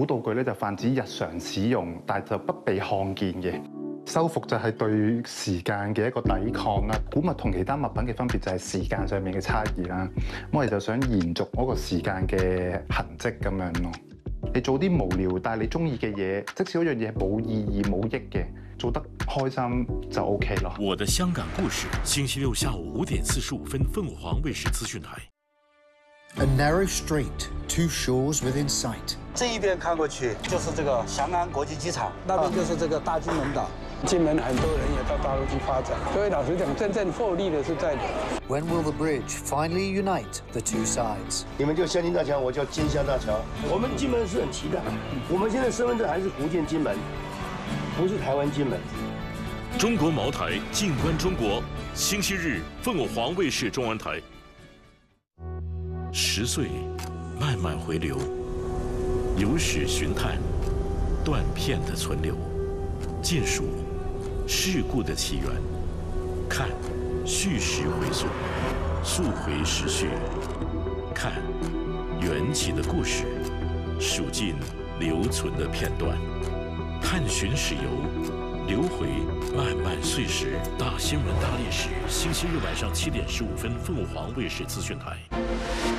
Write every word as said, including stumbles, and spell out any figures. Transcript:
古道具咧就泛指日常使用，但就不被看見嘅。修復就係對時間嘅一個抵抗啦。古物同其他物品嘅分別就係時間上面嘅差異啦。我哋就想延續嗰個時間嘅痕跡咁樣咯。你做啲無聊但係你中意嘅嘢，即使嗰樣嘢係冇意義冇益嘅，做得開心就 OK 咯。 我的香港故事，星期六下午五點四十五分，鳳凰衛視資訊台。 A narrow strait, two shores within sight. 这一边看过去就是这个翔安国际机场，那边就是这个大金门岛。金门很多人也到大陆去发展，所以老实讲，真正获利的是在。 When will the bridge finally unite the two sides? 你们叫香金大桥，我叫金香大桥。我们金门是很期待，我们现在身份证还是福建金门，不是台湾金门。 中国茅台，静观中国。星期日，凤凰卫视中文台。十岁，慢慢回流，有史寻探，断片的存留，见数事故的起源，看叙事回溯，溯回时序，看缘起的故事，数尽留存的片段，探寻史游，流回漫漫岁时。大新闻大历史，星期日晚上七点十五分，凤凰卫视资讯台。